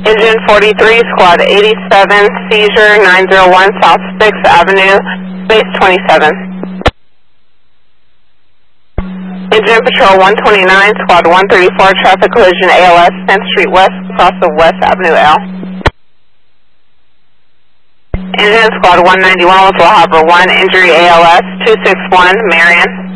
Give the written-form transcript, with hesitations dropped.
Engine 43, Squad 87, seizure 901 South 6th Avenue, space 27. Engine Patrol 129, Squad 134, traffic collision ALS, 10th Street West, across of West Avenue L. Engine Squad 191 with La Habra 1, injury ALS, 261, Marion.